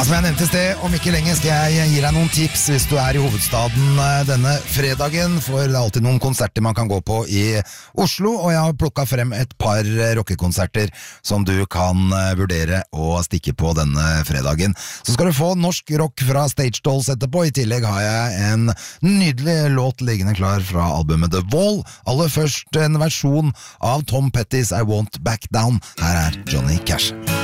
Som jeg nevnte I sted, om ikke lenge skal jeg gi deg noen tips hvis du I hovedstaden denne fredagen, for det alltid noen konserter man kan gå på I Oslo, og jeg har plukket frem et par rockekonserter som du kan vurdere å stikke på denne fredagen. Så skal du få norsk rock fra Stage Dolls etterpå. I tillegg har jeg en nydelig låt liggende klar fra albumet The Wall. Aller først en versjon av Tom Petty's I Won't Back Down. Her Johnny Cash.